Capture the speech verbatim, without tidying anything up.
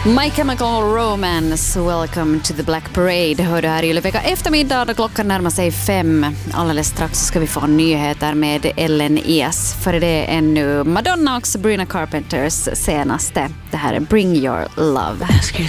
My Chemical Romance, Welcome to the Black Parade. Hör du här i Ylevecka eftermiddag då klockan närmar sig fem. Alldeles strax ska vi få nyheter med Ellen Es. För det är ännu Madonna och Sabrina Carpenters senaste. Det här är Bring Your Love. Ask yourself,